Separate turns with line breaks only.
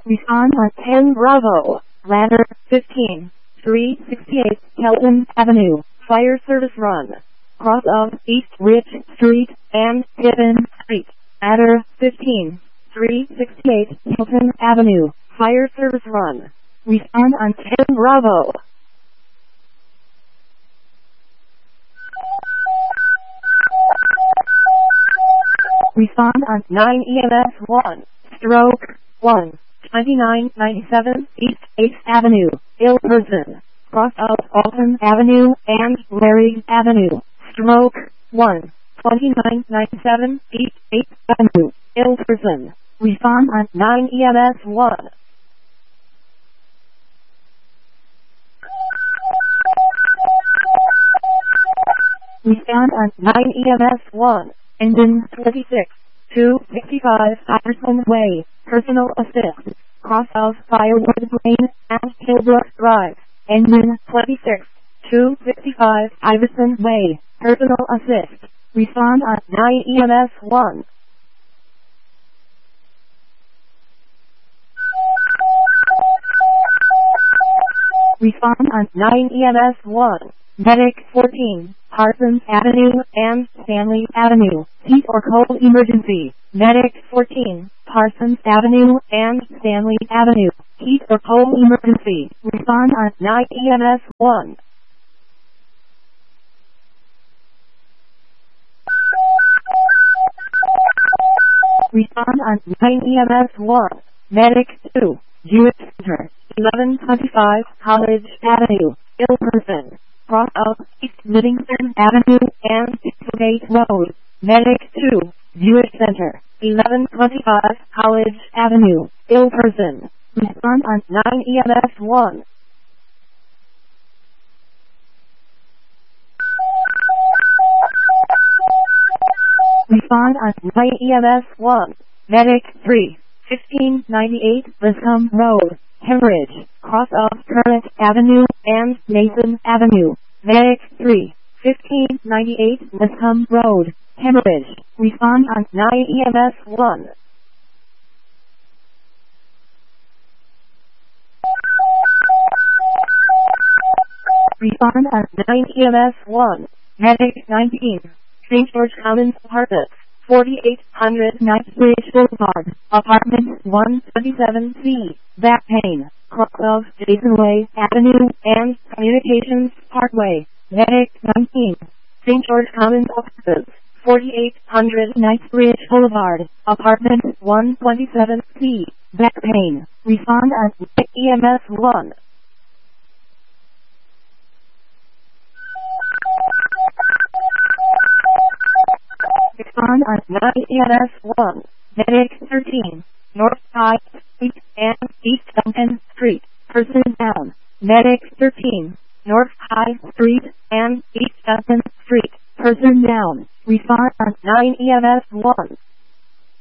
Respond on 10 Bravo, ladder 15, 368 Kelton Avenue, fire service run. Cross of East Rich Street and Pippin Street, ladder 15, 368 Kelton Avenue, fire service run. Respond on 10 Bravo. Respond on 9 EMS 1, stroke 1, 2997 East 8th Avenue, ill person. Cross of Alton Avenue and Larry Avenue, stroke 1, 2997 East 8th Avenue, ill person. Respond on 9 EMS 1. Respond on 9 EMS 1. Engine 26, 265 Iverson Way, personal assist. Cross of Firewood Lane and Hillbrook Drive. Engine 26, 265 Iverson Way, personal assist. Respond on 9 EMS 1. Respond on 9 EMS 1. Medic 14, Parsons Avenue and Stanley Avenue, heat or cold emergency. Medic 14, Parsons Avenue and Stanley Avenue, heat or cold emergency. Respond on 9 EMS 1. Respond on 9 EMS 1. Medic 2, Jewish Center, 1125 College Avenue, ill person. Cross of East Livingston Avenue and Gate Road. Medic 2, Jewish Center, 1125 College Avenue, ill person. Respond on 9 EMS 1. Respond on 9 EMS 1. Medic 3, 1598 Liscombe Road, Hemorrhage, cross of Current Avenue and Mason Avenue. Medic 3, 1598 Liscombe Road, Hemorrhage. Respond on 9 EMS 1. Respond on 9 EMS 1. Medic 19, St. George Commons Apartments, 4800 Knightsbridge Boulevard, Apartment 127C, back pain, cross of Jason Way Avenue and Communications Parkway. Medic 19, St. George Commons Apartments, 4800 Knightsbridge Boulevard, Apartment 127C, back pain. Respond on EMS 1. Respond on 9 EMS 1. Medic 13, North High Street and East Duncan Street, person down. Medic 13, North High Street and East Duncan Street, person down. Respond on 9 EMS 1.